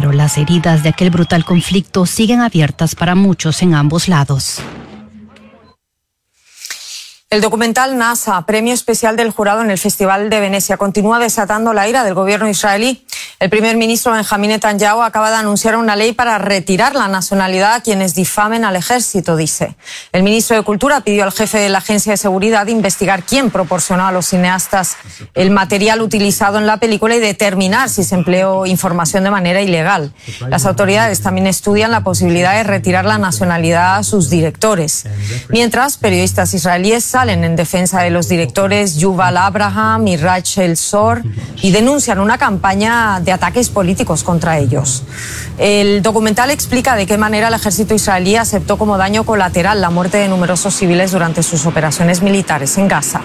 pero las heridas de aquel brutal conflicto siguen abiertas para muchos en ambos lados. El documental NASA, premio especial del jurado en el Festival de Venecia, continúa desatando la ira del gobierno israelí. El primer ministro Benjamín Netanyahu acaba de anunciar una ley para retirar la nacionalidad a quienes difamen al ejército, dice. El ministro de Cultura pidió al jefe de la Agencia de Seguridad investigar quién proporcionó a los cineastas el material utilizado en la película y determinar si se empleó información de manera ilegal. Las autoridades también estudian la posibilidad de retirar la nacionalidad a sus directores. Mientras, periodistas israelíes salen en defensa de los directores Yuval Abraham y Rachel Zor y denuncian una campaña de ataques políticos contra ellos. El documental explica de qué manera el ejército israelí aceptó como daño colateral la muerte de numerosos civiles durante sus operaciones militares en Gaza.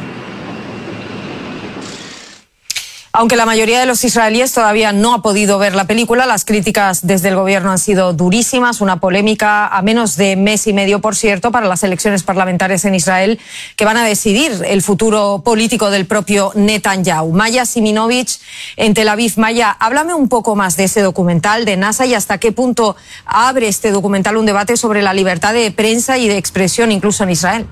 Aunque la mayoría de los israelíes todavía no ha podido ver la película, las críticas desde el gobierno han sido durísimas. Una polémica a menos de mes y medio, por cierto, para las elecciones parlamentarias en Israel que van a decidir el futuro político del propio Netanyahu. Maya Siminovich en Tel Aviv. Maya, háblame un poco más de ese documental de NASA y hasta qué punto abre este documental un debate sobre la libertad de prensa y de expresión incluso en Israel.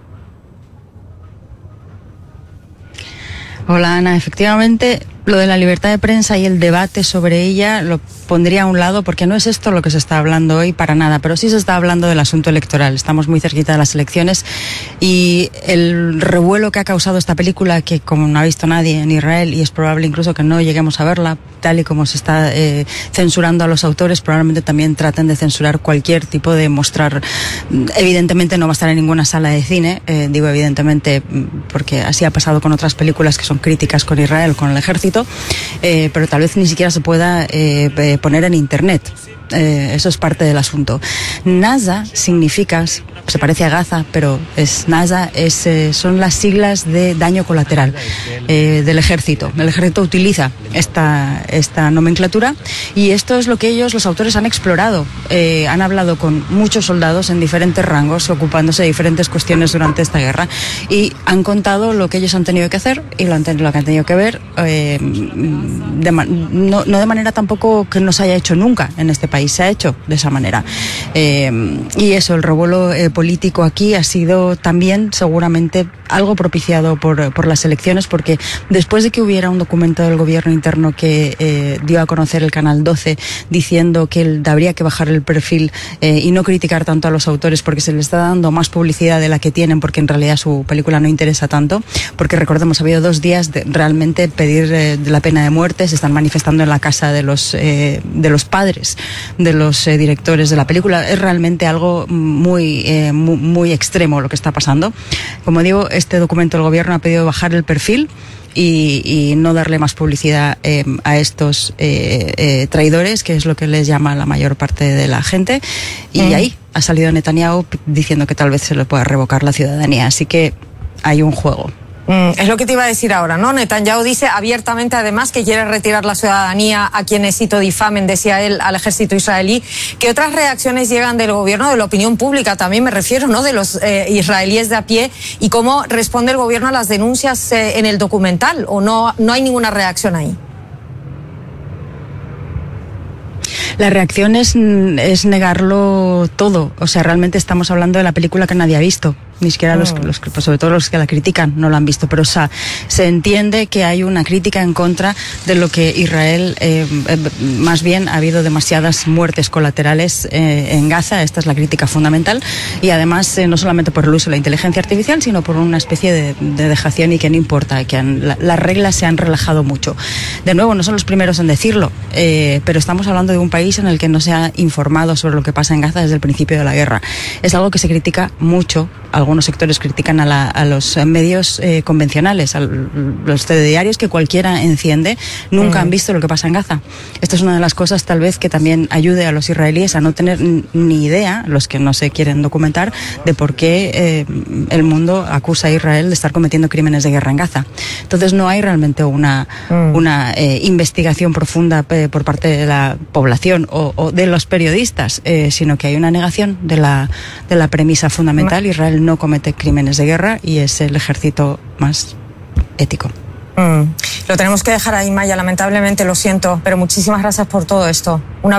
Hola Ana, efectivamente lo de la libertad de prensa y el debate sobre ella lo pondría a un lado porque no es esto lo que se está hablando hoy para nada, pero sí se está hablando del asunto electoral. Estamos muy cerquita de las elecciones y el revuelo que ha causado esta película, que como no ha visto nadie en Israel y es probable incluso que no lleguemos a verla, tal y como se está censurando a los autores, probablemente también traten de censurar cualquier tipo de mostrar. Evidentemente no va a estar en ninguna sala de cine, digo evidentemente porque así ha pasado con otras películas que son críticas con Israel, con el ejército, pero tal vez ni siquiera se pueda poner en internet. Eso es parte del asunto. NASA significa, se parece a Gaza, pero NASA son las siglas de daño colateral del ejército. El ejército utiliza esta nomenclatura y esto es lo que los autores han explorado. Han hablado con muchos soldados en diferentes rangos, ocupándose de diferentes cuestiones durante esta guerra y han contado lo que ellos han tenido que hacer y lo que han tenido que ver, no de manera tampoco que no se haya hecho nunca en este país. Se ha hecho de esa manera. Y eso, el revuelo político aquí ha sido también seguramente algo propiciado por las elecciones, porque después de que hubiera un documento del gobierno interno que dio a conocer el Canal 12 diciendo que habría que bajar el perfil y no criticar tanto a los autores porque se les está dando más publicidad de la que tienen, porque en realidad su película no interesa tanto, porque recordemos, ha habido 2 días de realmente pedir la pena de muerte, se están manifestando en la casa de los padres de los directores de la película. Es realmente algo muy extremo lo que está pasando. Como digo, este documento del gobierno ha pedido bajar el perfil y no darle más publicidad a estos traidores, que es lo que les llama la mayor parte de la gente, y ahí ha salido Netanyahu diciendo que tal vez se le pueda revocar la ciudadanía, así que hay un juego. Es lo que te iba a decir ahora, ¿no? Netanyahu dice abiertamente, además, que quiere retirar la ciudadanía a quienes, cito, difamen, decía él, al ejército israelí. ¿Qué otras reacciones llegan del gobierno, de la opinión pública también, me refiero, ¿no? De los israelíes de a pie, y cómo responde el gobierno a las denuncias en el documental, o no hay ninguna reacción ahí? La reacción es negarlo todo. O sea, realmente estamos hablando de la película que nadie ha visto. Ni siquiera sobre todo los que la critican no la han visto, pero se entiende que hay una crítica en contra de lo que Israel, más bien ha habido demasiadas muertes colaterales en Gaza. Esta es la crítica fundamental, y además no solamente por el uso de la inteligencia artificial, sino por una especie de dejación, y que no importa, que las reglas se han relajado mucho. De nuevo, no son los primeros en decirlo, pero estamos hablando de un país en el que no se ha informado sobre lo que pasa en Gaza desde el principio de la guerra. Es algo que se critica mucho. Algunos sectores critican a los medios convencionales, a los telediarios que cualquiera enciende, nunca han visto lo que pasa en Gaza. Esta es una de las cosas tal vez que también ayude a los israelíes a no tener ni idea, los que no se quieren documentar, de por qué el mundo acusa a Israel de estar cometiendo crímenes de guerra en Gaza. Entonces no hay realmente una investigación profunda por parte de la población o de los periodistas, sino que hay una negación de la premisa fundamental. Israel no comete crímenes de guerra y es el ejército más ético. Lo tenemos que dejar ahí, Maya, lamentablemente, lo siento, pero muchísimas gracias por todo esto.